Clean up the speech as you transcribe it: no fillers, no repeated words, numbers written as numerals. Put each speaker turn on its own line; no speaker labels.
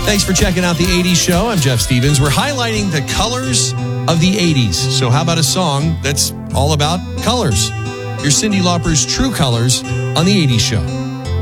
Thanks for checking out the 80s show. I'm Jeff Stevens. We're highlighting the colors of the 80s. So how about a song that's all about colors? Here's Cyndi Lauper's True Colors on the 80s show.